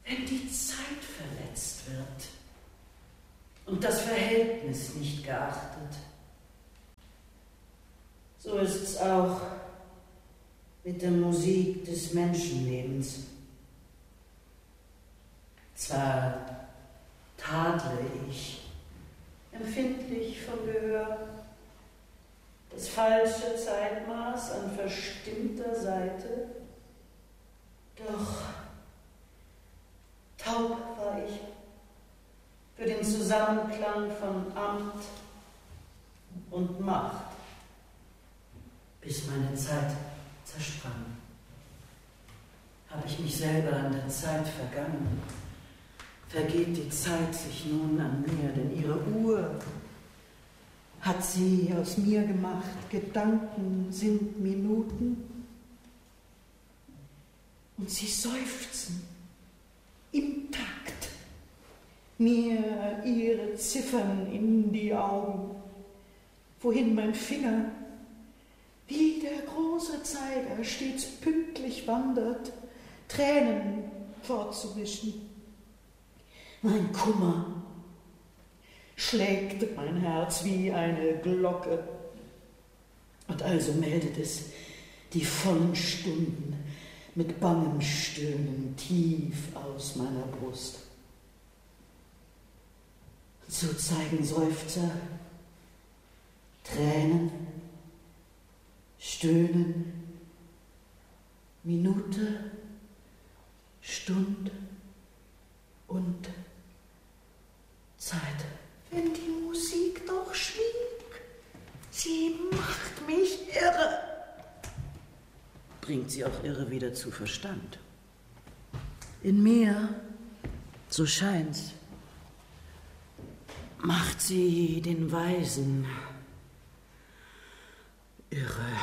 wenn die Zeit verletzt wird und das Verhältnis nicht geachtet. So ist's auch mit der Musik des Menschenlebens. Zwar tadle ich empfindlich vom Gehör das falsche Zeitmaß an verstimmter Seite, doch taub war ich für den Zusammenklang von Amt und Macht, bis meine Zeit zersprang. Habe ich mich selber an der Zeit vergangen, vergeht die Zeit sich nun an mir, denn ihre Uhr hat sie aus mir gemacht. Gedanken sind Minuten und sie seufzen im Takt mir ihre Ziffern in die Augen, wohin mein Finger wie der große Zeiger stets pünktlich wandert, Tränen fortzuwischen. Mein Kummer schlägt mein Herz wie eine Glocke, und also meldet es die vollen Stunden mit bangem Stöhnen tief aus meiner Brust. So zeigen Seufzer, Tränen, Stöhnen, Minute, Stund und Zeit. Wenn die Musik doch schwieg, sie macht mich irre. Bringt sie auch irre wieder zu Verstand. In mir, so scheint's, macht sie den Weisen irre.